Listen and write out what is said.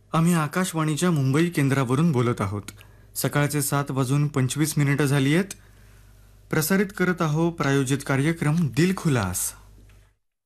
आम्ही आकाशवाणीच्या मुंबई केंद्रावरून बोलत आहोत. सकाळचे 7:25 झाली आहेत. प्रसारित करत आहो प्रायोजित कार्यक्रम दिल खुलास.